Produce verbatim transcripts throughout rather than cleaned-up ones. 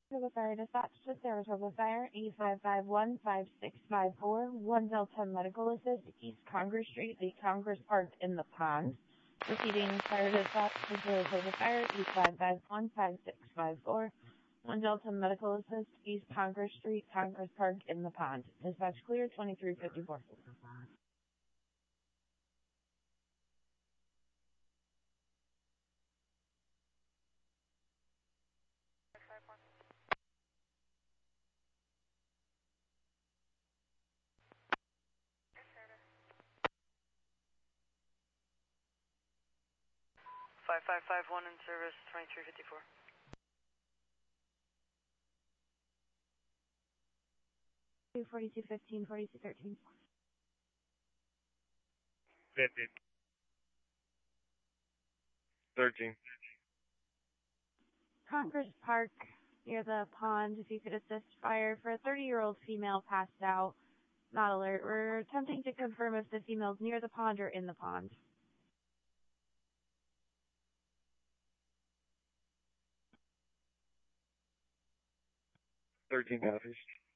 Turbo Fire dispatch to Saratoga Fire, E five five one five six five four, one Delta Medical Assist, East Congress Street, the Congress Park in the Pond. Receiving fire dispatch to Saratoga Fire, E five five one five six five four, one Delta Medical Assist, East Congress Street, Congress Park in the Pond. Dispatch clear, twenty-three fifty-four. five five five one in service, twenty-three fifty-four. two forty-two fifteen, forty-two thirteen. fifty. thirteen. Congress Park near the pond, if you could assist fire for a thirty-year-old female passed out. Not alert. We're attempting to confirm if the female's near the pond or in the pond. thirteen copies.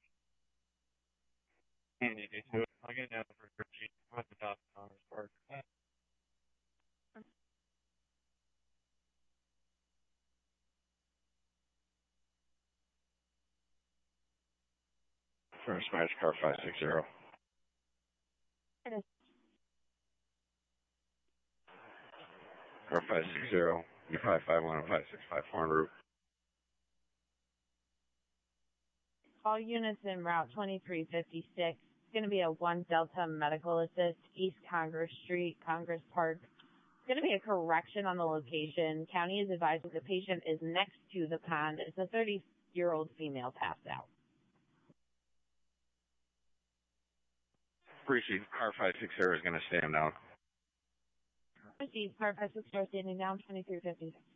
And you do it. I'll get down for thirteen. I'm at the top of Congress Park. First match car five six zero. Car five six zero, E five five one and five six five four en route. All units en route twenty-three fifty-six. It's going to be a one Delta Medical Assist, East Congress Street, Congress Park. It's going to be a correction on the location. County is advised that the patient is next to the pond. It's a thirty-year-old female passed out. Appreciate car five six zero is going to stand down. Proceed, car five six zero standing down, twenty-three fifty-six.